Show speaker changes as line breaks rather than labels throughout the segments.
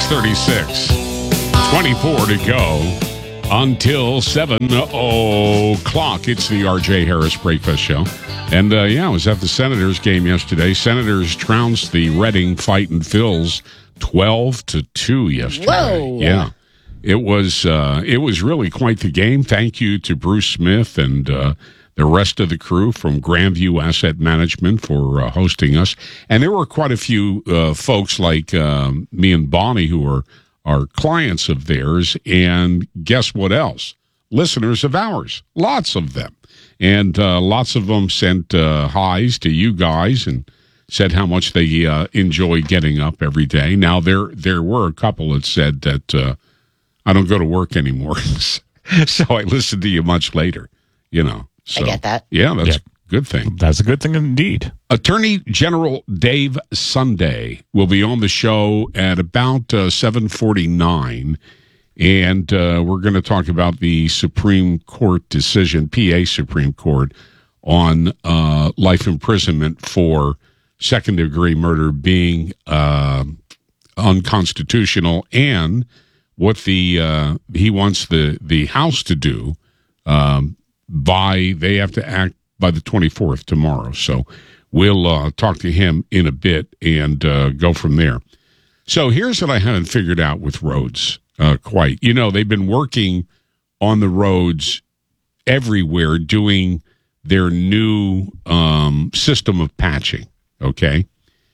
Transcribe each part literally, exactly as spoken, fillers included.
six thirty-six. twenty-four to go until seven o'clock. It's the R J Harris Breakfast Show. And, uh, yeah, I was at the Senators game yesterday. Senators trounced the Reading Fightin' Phils twelve to two yesterday.
Whoa.
Yeah. It was, uh, it was really quite the game. Thank you to Bruce Smith and uh, the rest of the crew from Grandview Asset Management for uh, hosting us. And there were quite a few uh, folks like um, me and Bonnie who are, are clients of theirs. And guess what else? Listeners of ours. Lots of them. And uh, lots of them sent uh, highs to you guys and said how much they uh, enjoy getting up every day. Now, there there were a couple that said that uh, I don't go to work anymore. So I listen to you much later, you know. So,
I get that.
Yeah, that's
Yeah.
a good thing.
That's a good thing indeed.
Attorney General Dave Sunday will be on the show at about uh, seven forty-nine, and uh, we're going to talk about the Supreme Court decision, P A Supreme Court, on uh, life imprisonment for second-degree murder being uh, unconstitutional, and what the uh, he wants the, the House to do um, by, they have to act by the twenty-fourth tomorrow. So we'll uh, talk to him in a bit and uh, go from there. So here's what I haven't figured out with roads uh, quite. You know, they've been working on the roads everywhere doing their new um, system of patching, okay?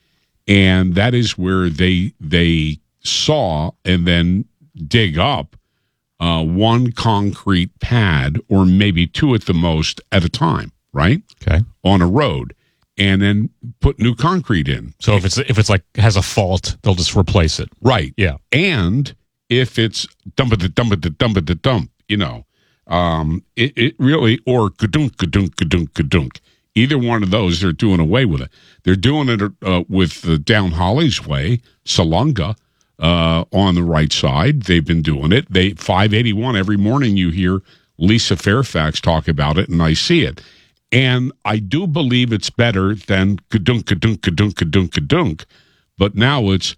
And that is where they they saw and then dig up uh, one concrete pad or maybe two at the most at a time, right?
Okay.
On a road, and then put new concrete in.
So if it's if it's like has a fault, they'll just replace it.
Right.
Yeah.
And if it's dump it, dump it, dump it, dump, you know, um, it, it really, or kadunk, kadunk, kadunk, kadunk. Either one of those, they're doing away with it. They're doing it uh, with the Down Holly's Way, Salunga, uh, on the right side. They've been doing it. They five eighty-one, every morning you hear Lisa Fairfax talk about it, and I see it. And I do believe it's better than kadunk, kadunk, kadunk, kadunk, kadunk. But now it's...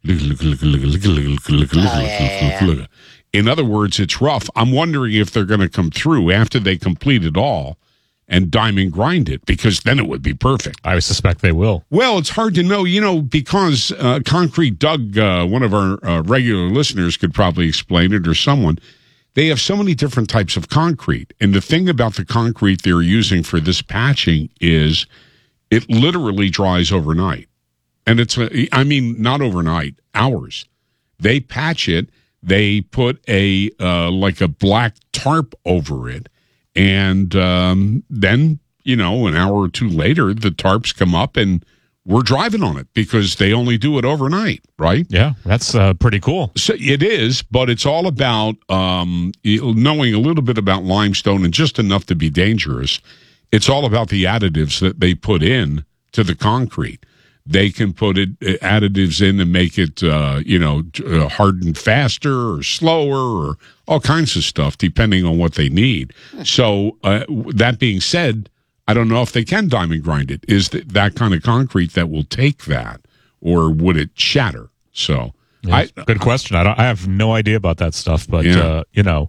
In other words, it's rough. I'm wondering if they're going to come through after they complete it all and diamond grind it, because then it would be perfect.
I suspect they will.
Well, it's hard to know, you know, because uh, Concrete Doug, uh, one of our uh, regular listeners, could probably explain it, or someone. They have so many different types of concrete. And the thing about the concrete they're using for this patching is it literally dries overnight. And it's, I mean, not overnight, hours. They patch it. They put a, uh, like a black tarp over it. And um, then, you know, an hour or two later, the tarps come up and we're driving on it because they only do it overnight, right?
Yeah, that's uh, pretty cool.
So it is, but it's all about um, knowing a little bit about limestone and just enough to be dangerous. It's all about the additives that they put in to the concrete. They can put it, additives in and make it, uh, you know, uh, harden faster or slower or all kinds of stuff, depending on what they need. So uh, that being said, I don't know if they can diamond grind it. Is that, that kind of concrete that will take that, or would it shatter? So,
Yeah,
I,
good question. I don't, I have no idea about that stuff, but
Yeah.
uh, you know,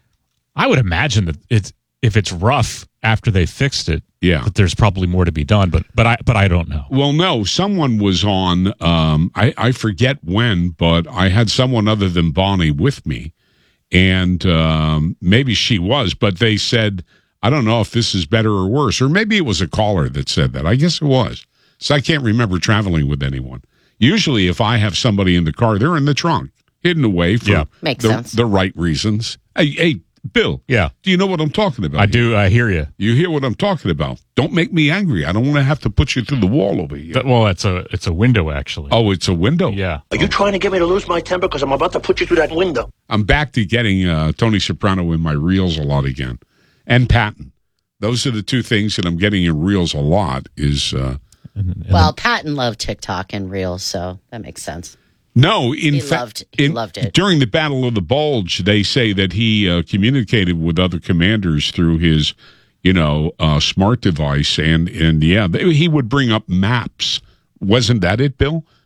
I would imagine that it's if it's rough after they fixed it,
yeah.
that there's probably more to be done. But but I but I don't know.
Well, no, someone was on. Um, I I forget when, but I had someone other than Bonnie with me, and um, maybe she was, but they said, I don't know if this is better or worse, or maybe it was a caller that said that. I guess it was. So I can't remember traveling with anyone. Usually, if I have somebody in the car, they're in the trunk, hidden away for
Yeah.
Makes
the,
sense.
the right reasons. Hey, hey, Bill.
Yeah.
Do you know what I'm talking about?
I
here?
do. I hear you.
You hear what I'm talking about? Don't make me angry. I don't want to have to put you through the wall over here.
But, well, it's a it's a window actually.
Oh, it's a window.
Yeah.
Are you trying to get me to lose my temper because I'm about to put you through that window?
I'm back to getting uh, Tony Soprano in my reels a lot again, and Patton. Those are the two things that I'm getting in reels a lot. Is uh,
Well, Patton loved TikTok and Reels, so that makes sense.
no, in
He
fact,
loved- he loved it.
During the Battle of the Bulge, they say that he uh, communicated with other commanders through his, you know, uh, smart device, and and yeah, they, he would bring up maps. Wasn't that it, Bill?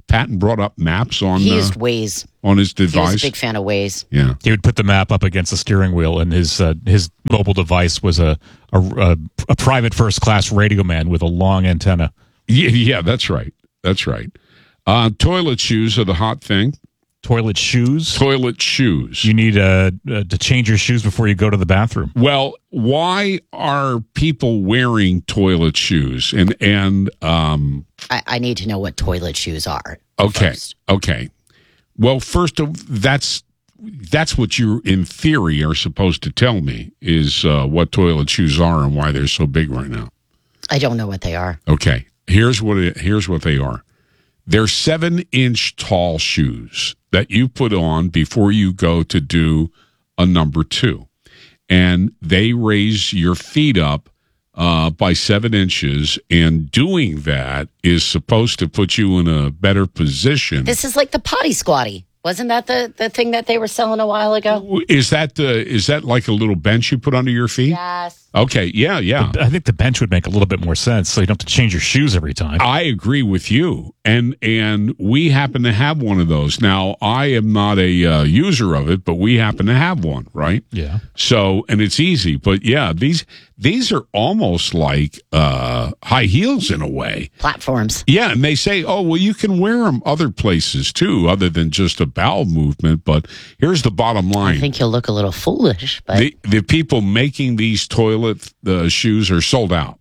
Patton brought up maps on
He
uh,
used Waze.
on his
He was a
device.
big fan of Waze.
Yeah.
He would put the map up against the steering wheel, and his uh, his mobile device was a a, a a private first class radio man with a long antenna.
yeah, yeah, that's right. That's right. Uh, toilet shoes are the hot thing.
Toilet shoes.
Toilet shoes.
You need uh, uh, to change your shoes before you go to the bathroom.
Well, why are people wearing toilet shoes? And and um,
I, I need to know what toilet shoes are.
okay,
first.
okay. Well, first of that's that's what you, in theory, are supposed to tell me is uh, what toilet shoes are and why they're so big right now.
I don't know what they are.
Okay, here's what it, here's what they are. They're seven inch tall shoes that you put on before you go to do a number two, and they raise your feet up uh, by seven inches. And doing that is supposed to put you in a better position.
This is like the potty squatty. Wasn't that the, the thing that they were selling a while ago?
Is that the is that like a little bench you put under your feet?
Yes.
Okay, yeah, yeah.
I think the bench would make a little bit more sense, so you don't have to change your shoes every time.
I agree with you, and and we happen to have one of those. Now, I am not a uh, user of it, but we happen to have one, right?
Yeah.
So, and it's easy, but yeah, these these are almost like uh, high heels in a way.
Platforms.
Yeah, and they say, oh, well, you can wear them other places too, other than just a bowel movement. But here's the bottom
I
line:
think you'll look a little foolish, but
the the people making these toilet the shoes are sold out.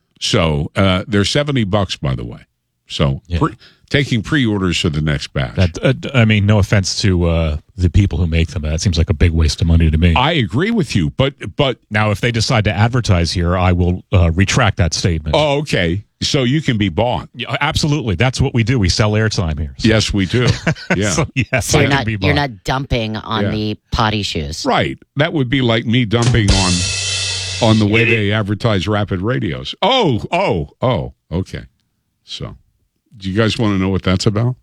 So uh, they're seventy bucks, by the way. So
Yeah.
pre- taking pre-orders for the next batch.
That uh, I mean, no offense to uh, the people who make them, but that seems like a big waste of money to me.
I agree with you, but but
now, if they decide to advertise here, I will uh, retract that statement.
oh, okay. So you can be bought.
Yeah, absolutely. That's what we do. We sell airtime here. So,
Yes, we do. Yeah.
so, yes,
so
I
you're
can
not
be
you're
bought.
not dumping on
Yeah.
the potty shoes.
Right. That would be like me dumping on on the way they advertise rapid radios. Oh, oh, oh. Okay. So, do you guys want to know what that's about?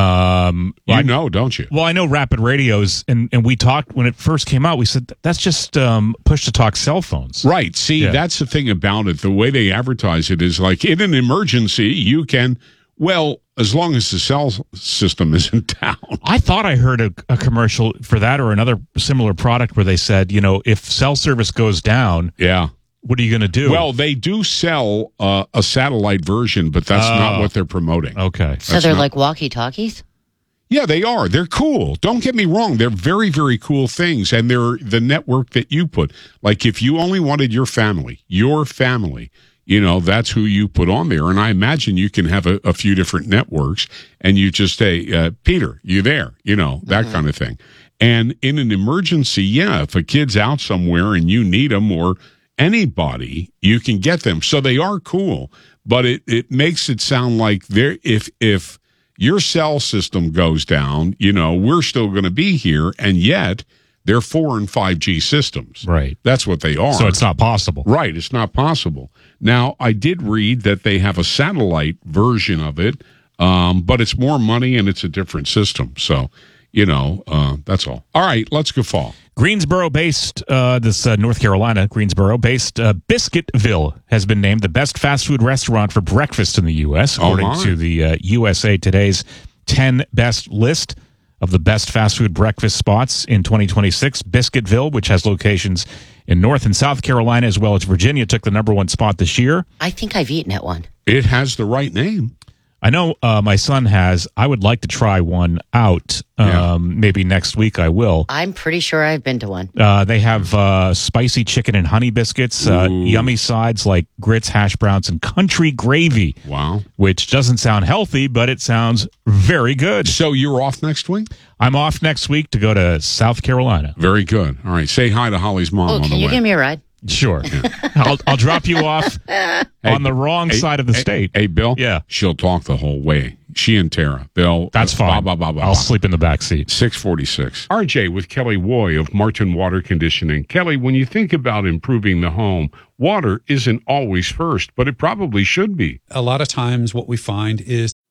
Um,
You
I-
know, don't you?
Well, I know rapid radios, and, and we talked when it first came out. We said that's just um, push to talk cell phones.
Right. See,
Yeah.
that's the thing about it. The way they advertise it is like in an emergency, you can, well, as long as the cell system isn't down.
I thought I heard a, a commercial for that or another similar product where they said, you know, if cell service goes down,
Yeah.
what are you going to do?
Well, they do sell uh, a satellite version, but that's not
Oh.
what they're promoting.
okay.
So
That's
they're
not-
like walkie talkies?
Yeah, they are. They're cool. Don't get me wrong. They're very, very cool things. And they're the network that you put. Like if you only wanted your family, your family, you know, that's who you put on there. And I imagine you can have a, a few different networks and you just say, uh, Peter, you there? You know, that kind of thing. And in an emergency, yeah, if a kid's out somewhere and you need them or anybody, you can get them. So they are cool, but it, it makes it sound like they're, if, if, your cell system goes down, you know, we're still going to be here, and yet they're four and five G systems.
Right.
That's what they are.
So it's not possible.
Right. It's not possible. Now, I did read that they have a satellite version of it, um, but it's more money and it's a different system. So, you know, uh, that's all. All right, let's go fall.
Greensboro-based, uh, this uh, North Carolina, Greensboro-based uh, Biscuitville has been named the best fast food restaurant for breakfast in the U S,
Oh,
according
my.
to the uh, U S A Today's ten best list of the best fast food breakfast spots in twenty twenty-six. Biscuitville, which has locations in North and South Carolina as well as Virginia, took the number one spot this year.
I think I've eaten at one.
It has the right name.
I know uh, my son has. I would like to try one out. Um,
Yeah.
Maybe next week I will.
I'm pretty sure I've been to one.
Uh, they have uh, spicy chicken and honey biscuits, uh,
Ooh.
yummy sides like grits, hash browns, and country gravy,
Wow.
which doesn't sound healthy, but it sounds very good.
So you're off next week?
I'm off next week to go to South Carolina.
Very good. All right. Say hi to Holly's mom
Oh,
on
can
the
you
way.
give me a ride?
Sure. I'll, I'll drop you off on the wrong
Hey,
side of the
hey,
state.
Hey, Bill?
Yeah.
She'll talk the whole way. She and Tara. Bill.
That's
uh,
fine.
Blah, blah, blah, blah,
I'll
blah.
sleep in the back seat.
six forty-six. R J with Kelly Woy of Martin Water Conditioning. Kelly, when you think about improving the home, water isn't always first, but it probably should be.
A lot of times what we find is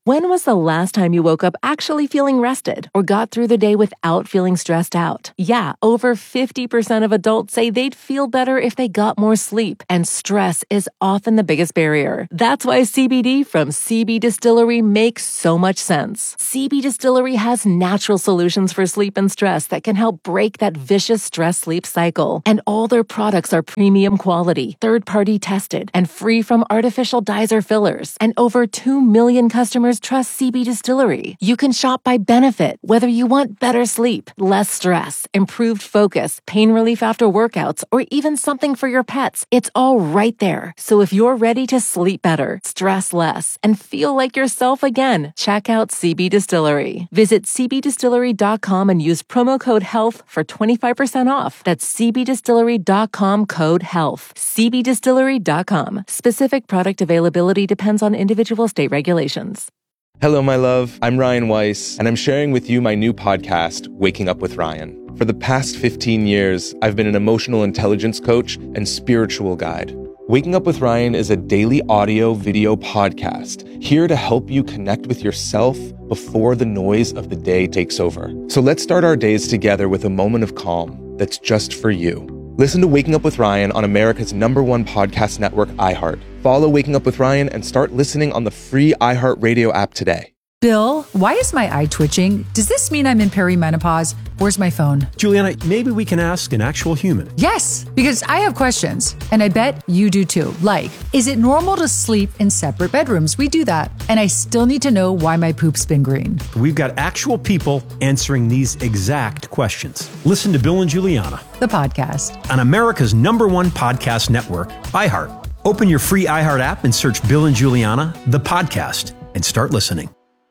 When was the last time you woke up actually feeling rested or got through the day without feeling stressed out? Yeah, over fifty percent of adults say they'd feel better if they got more sleep, and stress is often the biggest barrier. That's why C B D from C B Distillery makes so much sense. C B Distillery has natural solutions for sleep and stress that can help break that vicious stress-sleep cycle. And all their products are premium quality, third-party tested, and free from artificial dyes or fillers. And over two million customers trust C B Distillery. You can shop by benefit, whether you want better sleep, less stress, improved focus, pain relief after workouts, or even something for your pets. It's all right there. So if you're ready to sleep better, stress less, and feel like yourself again, check out C B Distillery. Visit c b distillery dot com and use promo code HEALTH for twenty-five percent off. That's c b distillery dot com code HEALTH. c b distillery dot com. Specific product availability depends on individual state regulations.
Hello, my love. I'm Ryan Weiss, and I'm sharing with you my new podcast, Waking Up with Ryan. For the past fifteen years, I've been an emotional intelligence coach and spiritual guide. Waking Up with Ryan is a daily audio video podcast here to help you connect with yourself before the noise of the day takes over. So let's start our days together with a moment of calm that's just for you. Listen to Waking Up with Ryan on America's number one podcast network, iHeart. Follow Waking Up with Ryan and start listening on the free iHeartRadio app today.
Bill, why is my eye twitching? Does this mean I'm in perimenopause? Where's my phone?
Juliana, maybe we can ask an actual human.
Yes, because I have questions, and I bet you do too. Like, is it normal to sleep in separate bedrooms? We do that. And I still need to know why my poop's been green.
We've got actual people answering these exact questions. Listen to Bill and Juliana,
The podcast.
on America's number one podcast network, iHeart. Open your free iHeart app and search Bill and Juliana, the podcast, and start listening.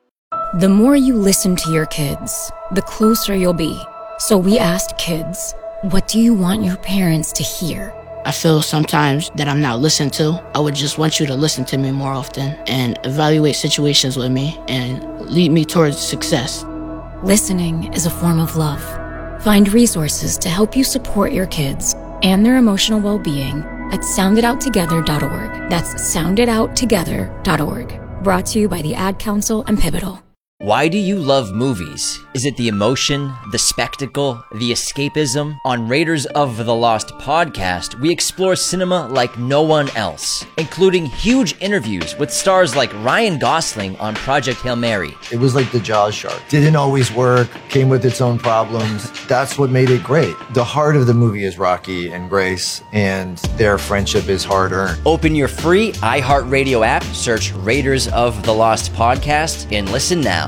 The more you listen to your kids, the closer you'll be. So we asked kids, what do you want your parents to hear?
I feel sometimes that I'm not listened to. I would just want you to listen to me more often and evaluate situations with me and lead me towards success.
Listening is a form of love. Find resources to help you support your kids and their emotional well-being at sound it out together dot org. That's sound it out together dot org. Brought to you by the Ad Council and Pivotal.
Why do you love movies? Is it the emotion, the spectacle, the escapism? On Raiders of the Lost podcast, we explore cinema like no one else, including huge interviews with stars like Ryan Gosling on Project Hail Mary.
It was like the Jaws shark. Didn't always work, came with its own problems. That's what made it great. The heart of the movie is Rocky and Grace, and their friendship is hard-earned.
Open your free iHeartRadio app, search Raiders of the Lost podcast, and listen now.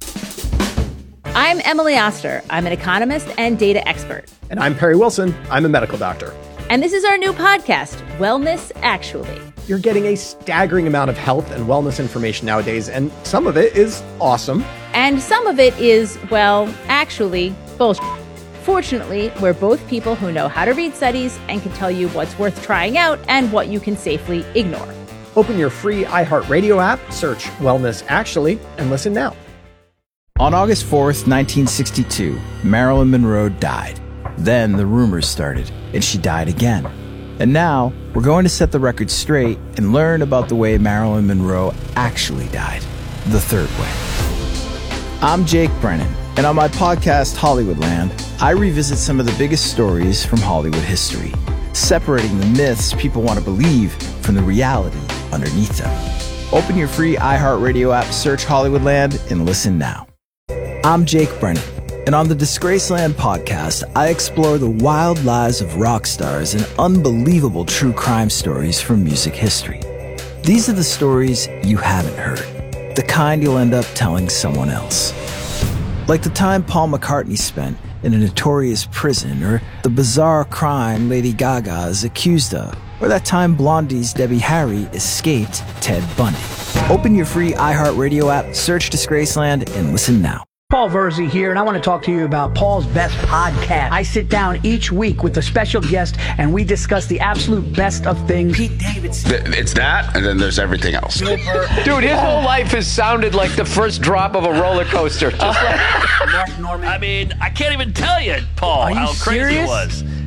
I'm Emily Oster. I'm an economist and data expert.
And I'm Perry Wilson. I'm a medical doctor.
And this is our new podcast, Wellness Actually.
You're getting a staggering amount of health and wellness information nowadays, and some of it is awesome.
And some of it is, well, actually, bullshit. Fortunately, we're both people who know how to read studies and can tell you what's worth trying out and what you can safely ignore.
Open your free iHeartRadio app, search Wellness Actually, and listen now.
On August fourth, nineteen sixty-two, Marilyn Monroe died. Then the rumors started, and she died again. And now, we're going to set the record straight and learn about the way Marilyn Monroe actually died. The third way. I'm Jake Brennan, and on my podcast, Hollywoodland, I revisit some of the biggest stories from Hollywood history, separating the myths people want to believe from the reality underneath them. Open your free iHeartRadio app, search Hollywoodland, and listen now. I'm Jake Brennan, and on the Disgraceland podcast, I explore the wild lives of rock stars and unbelievable true crime stories from music history. These are the stories you haven't heard, the kind you'll end up telling someone else. Like the time Paul McCartney spent in a notorious prison, or the bizarre crime Lady Gaga is accused of, or that time Blondie's Debbie Harry escaped Ted Bundy. Open your free iHeartRadio app, search Disgraceland, and listen now.
Paul Verzi here, and I want to talk to you about Paul's Best Podcast. I sit down each week with a special guest, and we discuss the absolute best of things. Pete Davidson.
It's that, and then there's everything else.
Dude, his whole life has sounded like the first drop of a roller coaster. Just like
Mark Norman. I mean, I can't even tell you, Paul, how crazy it was.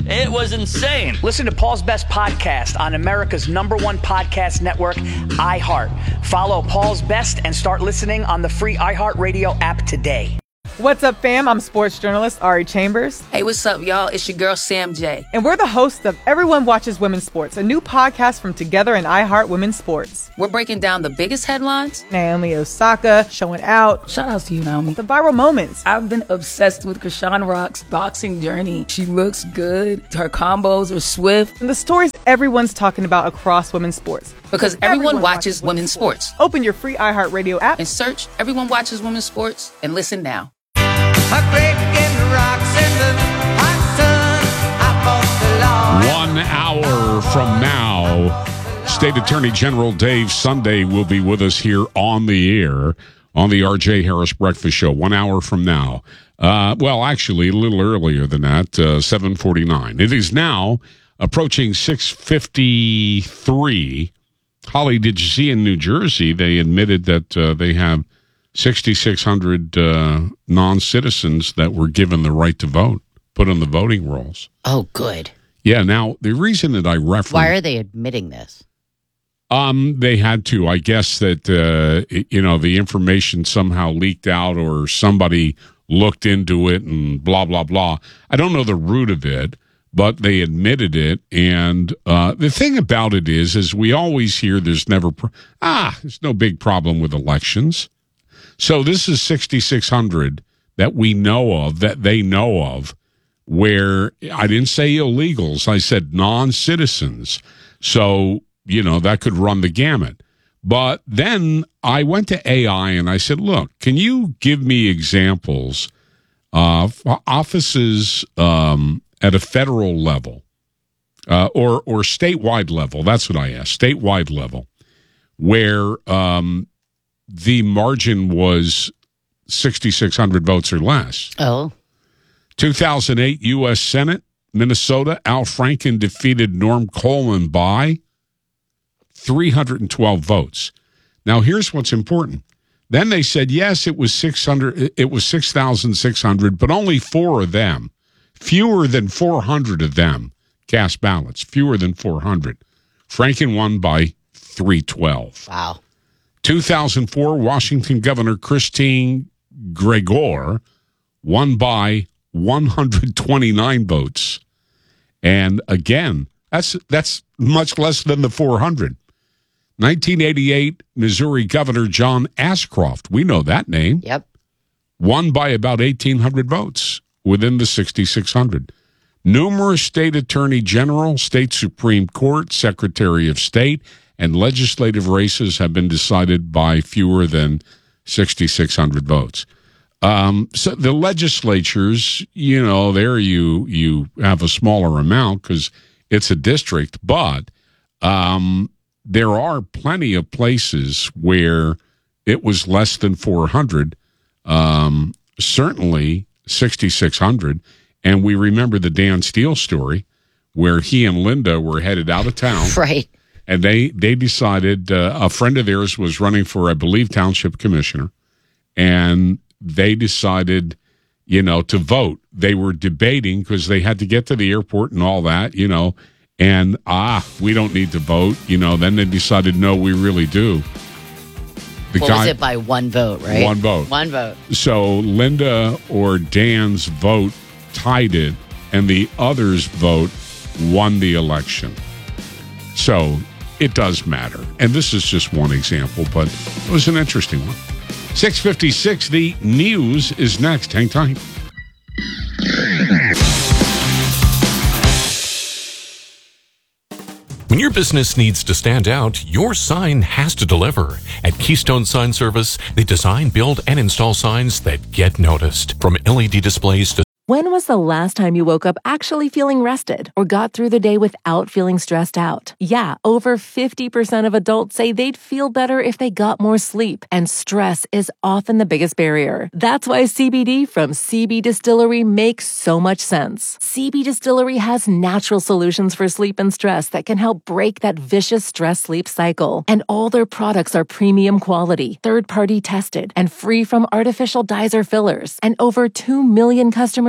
It was insane.
Listen to Paul's Best podcast on America's number one podcast network, iHeart. Follow Paul's Best and start listening on the free iHeartRadio app today.
What's up, fam? I'm sports journalist Ari Chambers.
Hey, what's up, y'all? It's your girl, Sam J.
And we're the hosts of Everyone Watches Women's Sports, a new podcast from Together and iHeart Women's Sports.
We're breaking down the biggest headlines.
Naomi Osaka showing out.
Shout out to you, Naomi.
The viral moments.
I've been obsessed with Krishan Rock's boxing journey. She looks good. Her combos are swift.
And the stories everyone's talking about across women's sports.
Because everyone, everyone watches, watches women's sports. sports.
Open your free iHeartRadio app
and search Everyone Watches Women's Sports and listen now.
One hour from now, State Attorney General Dave Sunday will be with us here on the air on the R J Harris Breakfast Show. One hour from now. Uh, well, actually, a little earlier than that, uh, seven forty-nine. It is now approaching six fifty-three. Holly, did you see in New Jersey, they admitted that uh, they have sixty-six hundred uh, non-citizens that were given the right to vote, put on the voting rolls.
Oh, good.
Yeah, now, the reason that I reference...
Why are they admitting this?
Um, they had to. I guess that, uh, you know, the information somehow leaked out or somebody looked into it and blah, blah, blah. I don't know the root of it, but they admitted it. And uh, the thing about it is, is we always hear there's never... Pro- ah, there's no big problem with elections. So this is sixty-six hundred that we know of, that they know of, where I didn't say illegals, I said non-citizens. So, you know, that could run the gamut. But then I went to A I and I said, look, can you give me examples of offices um, at a federal level uh, or, or statewide level? That's what I asked, statewide level, where um, the margin was sixty-six hundred votes or less.
Oh.
two thousand eight U S Senate, Minnesota, Al Franken defeated Norm Coleman by three hundred twelve votes. Now, here's what's important. Then they said, yes, it was six hundred, it was six thousand six hundred, but only four of them, fewer than four hundred of them cast ballots, fewer than four hundred. Franken won by three twelve.
Wow.
two thousand four, Washington Governor Christine Gregoire won by one hundred twenty-nine votes. And again, that's that's much less than the four hundred. nineteen eighty-eight, Missouri Governor John Ashcroft, we know that name.
Yep.
Won by about eighteen hundred votes within the sixty-six hundred. Numerous state attorney general, state Supreme Court, Secretary of State, and legislative races have been decided by fewer than sixty-six hundred votes. Um, so the legislatures, you know, there you you have a smaller amount because it's a district, but um, there are plenty of places where it was less than four hundred, um, certainly sixty-six hundred. And we remember the Dan Steele story where he and Linda were headed out of town.
Right.
And they, they decided, uh, a friend of theirs was running for, I believe, township commissioner, and they decided, you know, to vote. They were debating because they had to get to the airport and all that, you know, and, ah, we don't need to vote. You know, then they decided, no, we really do. The
what
guy,
was it by one vote, right?
One vote.
One vote.
So Linda or Dan's vote tied it, and the other's vote won the election. So it does matter. And this is just one example, but it was an interesting one. six fifty-six, the news is next. Hang tight.
When your business needs to stand out, your sign has to deliver. At Keystone Sign Service, they design, build, and install signs that get noticed. From L E D displays to
When was the last time you woke up actually feeling rested or got through the day without feeling stressed out? Yeah, over fifty percent of adults say they'd feel better if they got more sleep, and stress is often the biggest barrier. That's why C B D from C B Distillery makes so much sense. C B Distillery has natural solutions for sleep and stress that can help break that vicious stress-sleep cycle. And all their products are premium quality, third-party tested, and free from artificial dyes or fillers. And over two million customers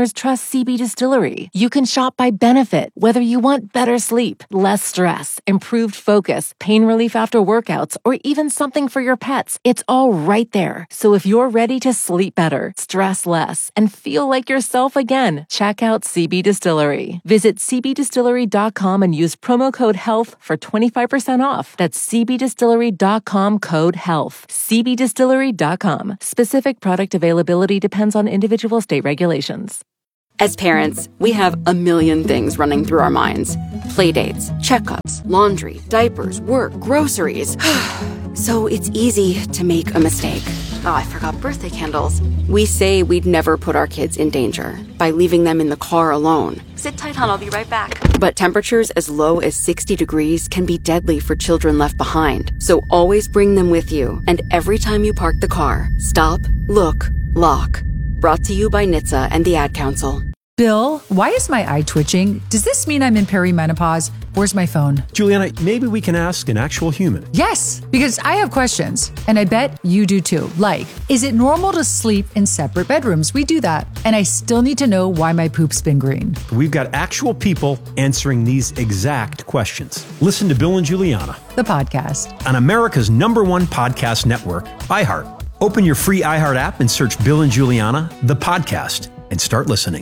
customers trust C B Distillery. You can shop by benefit, whether you want better sleep, less stress, improved focus, pain relief after workouts, or even something for your pets. It's all right there. So if you're ready to sleep better, stress less, and feel like yourself again, check out C B Distillery. Visit c b distillery dot com and use promo code HEALTH for twenty-five percent off. That's c b distillery dot com code HEALTH. c b distillery dot com. Specific product availability depends on individual state regulations.
As parents, we have a million things running through our minds. Playdates, checkups, laundry, diapers, work, groceries. So it's easy to make a mistake. Oh, I forgot birthday candles. We say we'd never put our kids in danger by leaving them in the car alone. Sit tight, hon, I'll be right back. But temperatures as low as sixty degrees can be deadly for children left behind. So always bring them with you. And every time you park the car, stop, look, lock. Brought to you by N H T S A and the Ad Council.
Bill, why is my eye twitching? Does this mean I'm in perimenopause? Where's my phone?
Juliana, maybe we can ask an actual human.
Yes, because I have questions, and I bet you do too. Like, is it normal to sleep in separate bedrooms? We do that. And I still need to know why my poop's been green.
We've got actual people answering these exact questions. Listen to Bill and Juliana,
the podcast,
on America's number one podcast network, iHeart. Open your free iHeart app and search Bill and Juliana, the podcast, and start listening.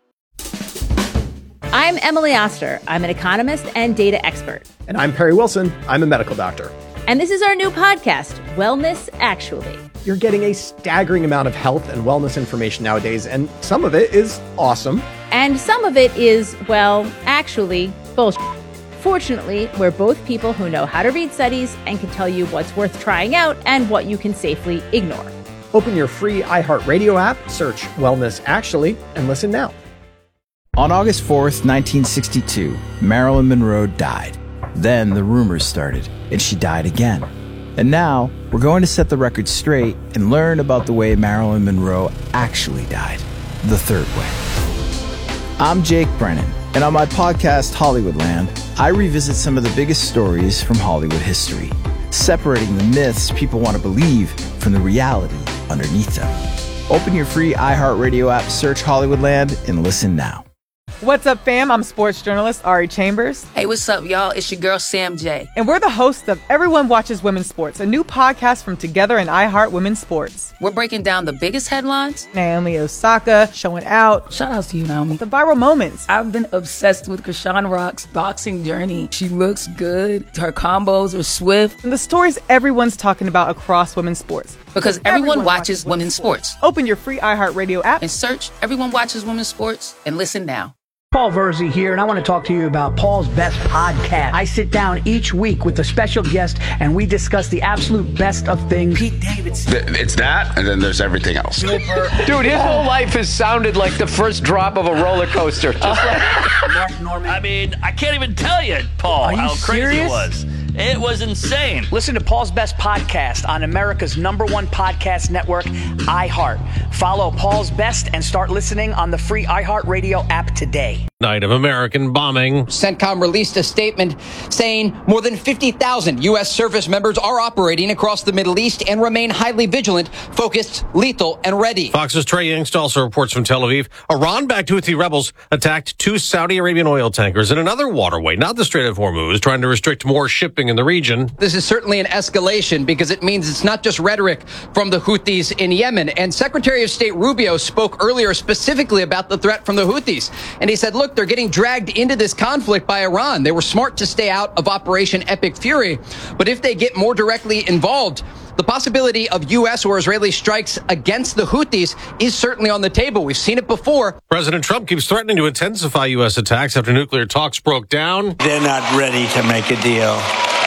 I'm Emily Oster. I'm an economist and data expert.
And I'm Perry Wilson. I'm a medical doctor.
And this is our new podcast, Wellness Actually.
You're getting a staggering amount of health and wellness information nowadays, and some of it is awesome.
And some of it is, well, actually, bullshit. Fortunately, we're both people who know how to read studies and can tell you what's worth trying out and what you can safely ignore.
Open your free iHeartRadio app, search Wellness Actually, and listen now.
On August fourth, nineteen sixty-two, Marilyn Monroe died. Then the rumors started, and she died again. And now, we're going to set the record straight and learn about the way Marilyn Monroe actually died. The third way. I'm Jake Brennan, and on my podcast, Hollywoodland, I revisit some of the biggest stories from Hollywood history, separating the myths people want to believe from the reality underneath them. Open your free iHeartRadio app, search Hollywoodland, and listen now.
What's up, fam? I'm sports journalist Ari Chambers.
Hey, what's up, y'all? It's your girl, Sam J.
And we're the hosts of Everyone Watches Women's Sports, a new podcast from Together and iHeart Women's Sports.
We're breaking down the biggest headlines.
Naomi Osaka showing out.
Shout out to you, Naomi.
The viral moments.
I've been obsessed with Krishan Rock's boxing journey. She looks good. Her combos are swift.
And the stories everyone's talking about across women's sports.
Because everyone, everyone watches, watches women's sports. sports.
Open your free iHeartRadio app
and search Everyone Watches Women's Sports and listen now.
Paul Verzi here, and I want to talk to you about Paul's Best Podcast. I sit down each week with a special guest, and we discuss the absolute best of things. Pete Davidson.
It's that, and then there's everything else.
Dude, his whole life has sounded like the first drop of a roller coaster. Just like
Mark Norman. I mean, I can't even tell you, Paul,
you
how crazy
serious?
it was. It was insane.
Listen to Paul's Best Podcast on America's number one podcast network, iHeart. Follow Paul's Best and start listening on the free iHeartRadio app today.
Night of American bombing.
CENTCOM released a statement saying more than fifty thousand U S service members are operating across the Middle East and remain highly vigilant, focused, lethal, and ready.
Fox's Trey Yingst also reports from Tel Aviv. Iran-backed Houthi rebels attacked two Saudi Arabian oil tankers in another waterway, not the Strait of Hormuz, trying to restrict more shipping in the region.
This is certainly an escalation because it means it's not just rhetoric from the Houthis in Yemen. And Secretary of State Rubio spoke earlier specifically about the threat from the Houthis. And he said, look, they're getting dragged into this conflict by Iran. They were smart to stay out of Operation Epic Fury. But if they get more directly involved, the possibility of U S or Israeli strikes against the Houthis is certainly on the table. We've seen it before.
President Trump keeps threatening to intensify U S attacks after nuclear talks broke down.
They're not ready to make a deal.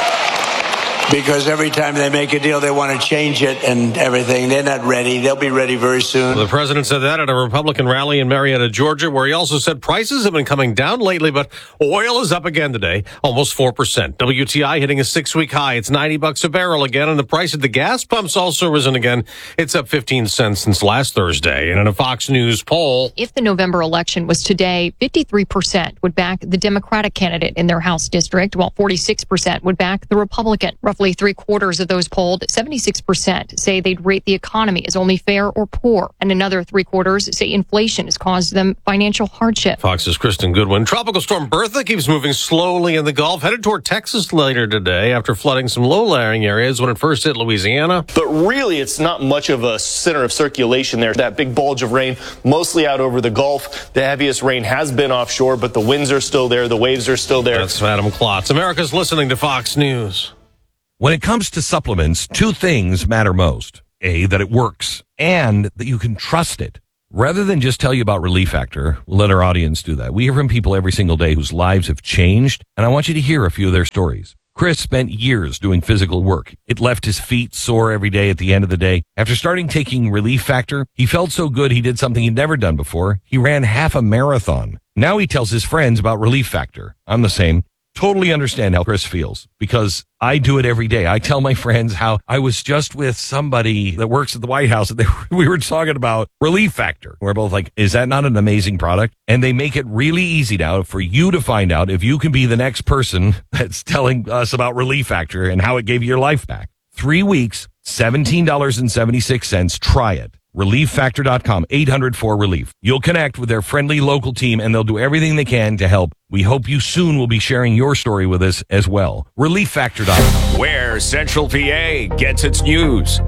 Because every time they make a deal, they want to change it and everything. They're not ready. They'll be ready very soon.
The president said that at a Republican rally in Marietta, Georgia, where he also said prices have been coming down lately, but oil is up again today, almost four percent. W T I hitting a six-week high. It's ninety bucks a barrel again, and the price at the gas pumps also risen again. It's up fifteen cents since last Thursday. And in a Fox News poll,
if the November election was today, fifty-three percent would back the Democratic candidate in their House district, while forty-six percent would back the Republican. Roughly three quarters of those polled, seventy-six percent, say they'd rate the economy as only fair or poor. And another three quarters say inflation has caused them financial hardship.
Fox's Kristen Goodwin. Tropical storm Bertha keeps moving slowly in the Gulf, headed toward Texas later today after flooding some low-lying areas when it first hit Louisiana.
But really, it's not much of a center of circulation there. That big bulge of rain, mostly out over the Gulf. The heaviest rain has been offshore, but the winds are still there. The waves are still there.
That's Adam Klotz. America's listening to Fox News.
When it comes to supplements, two things matter most. A, that it works, and that you can trust it. Rather than just tell you about Relief Factor, we'll let our audience do that. We hear from people every single day whose lives have changed, and I want you to hear a few of their stories. Chris spent years doing physical work. It left his feet sore every day at the end of the day. After starting taking Relief Factor, he felt so good he did something he'd never done before. He ran half a marathon. Now he tells his friends about Relief Factor. I'm the same. Totally understand how Chris feels because I do it every day. I tell my friends how I was just with somebody that works at the White House and they, we were talking about Relief Factor. We're both like, is that not an amazing product? And they make it really easy now for you to find out if you can be the next person that's telling us about Relief Factor and how it gave you your life back. Three weeks, seventeen dollars and seventy-six cents. Try it. relief factor dot com, eight hundred four relief. You'll connect with their friendly local team and they'll do everything they can to help. We hope you soon will be sharing your story with us as well. relief factor dot com.
Where Central P A gets its news.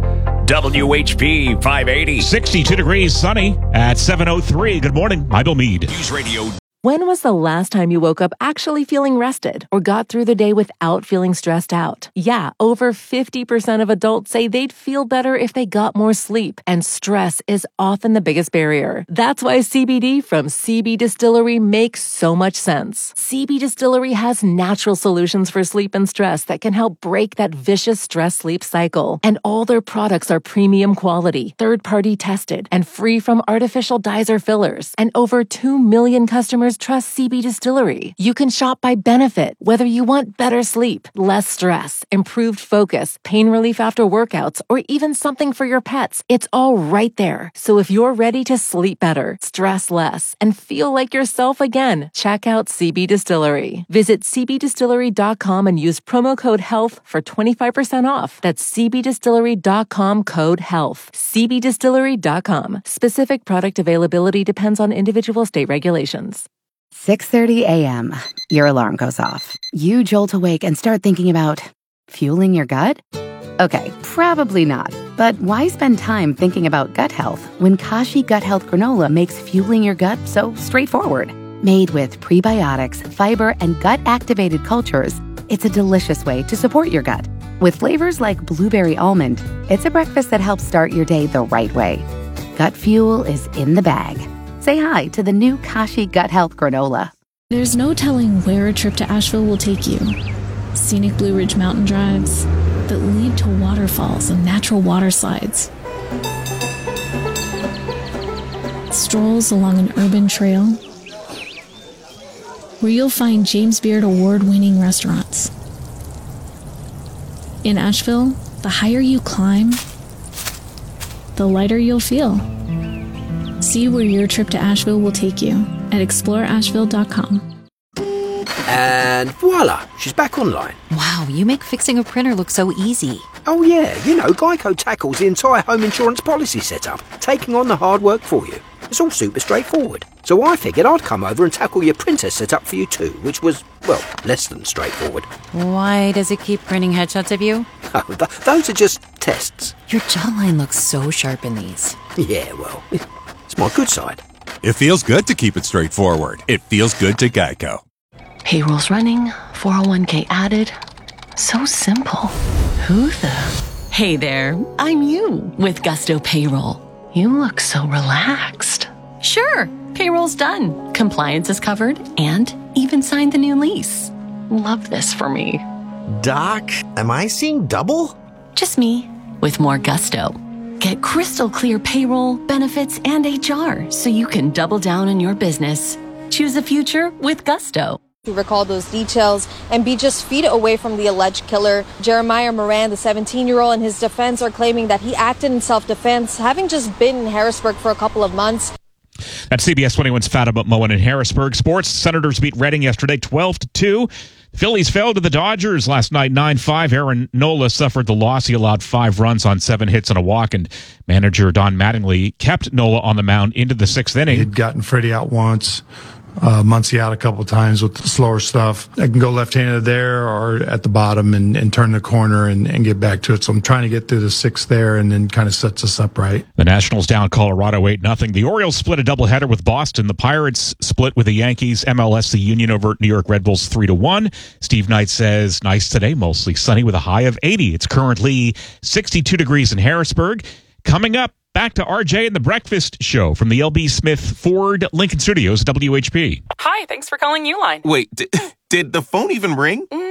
W H P five eighty.
sixty-two degrees, sunny at seven oh three. Good morning. I'm Bill Meade.
News Radio.
When was the last time you woke up actually feeling rested or got through the day without feeling stressed out? Yeah, over fifty percent of adults say they'd feel better if they got more sleep, and stress is often the biggest barrier. That's why C B D from C B Distillery makes so much sense. C B Distillery has natural solutions for sleep and stress that can help break that vicious stress-sleep cycle. And all their products are premium quality, third-party tested, and free from artificial dyes or fillers. And over two million customers trust C B Distillery. You can shop by benefit, whether you want better sleep, less stress, improved focus, pain relief after workouts, or even something for your pets. It's all right there. So if you're ready to sleep better, stress less, and feel like yourself again, check out C B Distillery. Visit c b distillery dot com and use promo code HEALTH for twenty-five percent off. That's c b distillery dot com code HEALTH. c b distillery dot com. Specific product availability depends on individual state regulations.
six thirty a.m. Your alarm goes off. You jolt awake and start thinking about fueling your gut? Okay, probably not. But why spend time thinking about gut health when Kashi Gut Health Granola makes fueling your gut so straightforward? Made with prebiotics, fiber, and gut-activated cultures, it's a delicious way to support your gut. With flavors like blueberry almond, it's a breakfast that helps start your day the right way. Gut fuel is in the bag. Say hi to the new Kashi Gut Health Granola.
There's no telling where a trip to Asheville will take you. Scenic Blue Ridge mountain drives that lead to waterfalls and natural water slides. Strolls along an urban trail where you'll find James Beard award-winning restaurants. In Asheville, the higher you climb, the lighter you'll feel. See where your trip to Asheville will take you at explore asheville dot com.
And voila, she's back online.
Wow, you make fixing a printer look so easy.
Oh yeah, you know, Geico tackles the entire home insurance policy setup, taking on the hard work for you. It's all super straightforward. So I figured I'd come over and tackle your printer setup for you too, which was, well, less than straightforward.
Why does it keep printing headshots of you?
Oh, th- those are just tests.
Your jawline looks so sharp in these.
Yeah, well, it's my good side.
It feels good to keep it straightforward. It feels good to Geico.
Payroll's running, four oh one k added. So simple. Who the? Hey there, I'm you with Gusto Payroll. You look so relaxed. Sure, payroll's done. Compliance is covered and even signed the new lease. Love this for me.
Doc, am I seeing double?
Just me with more gusto. Get crystal clear payroll, benefits, and H R so you can double down on your business. Choose a future with Gusto.
To recall those details and be just feet away from the alleged killer. Jeremiah Moran, the seventeen-year-old, and his defense are claiming that he acted in self-defense, having just been in Harrisburg for a couple of months.
That's C B S twenty-one's Fatima Moen in Harrisburg. Sports, Senators beat Reading yesterday twelve to two. The Phillies fell to the Dodgers last night, nine five. Aaron Nola suffered the loss. He allowed five runs on seven hits and a walk, and manager Don Mattingly kept Nola on the mound into the sixth inning.
He'd gotten Freddie out once. Uh, Muncy out a couple times with the slower stuff. I can go left-handed there or at the bottom and, and turn the corner and, and get back to it. So I'm trying to get through the sixth there and then kind of sets us up right.
The Nationals down Colorado eight nothing. The Orioles split a doubleheader with Boston. The Pirates split with the Yankees. M L S, the Union over New York Red Bulls three to one. Steve Knight says, nice today, mostly sunny with a high of eighty. It's currently sixty-two degrees in Harrisburg. Coming up, back to R J and the Breakfast Show from the L B. Smith Ford Lincoln Studios, W H P.
Hi, thanks for calling Uline.
Wait, did, did the phone even ring?
Mm,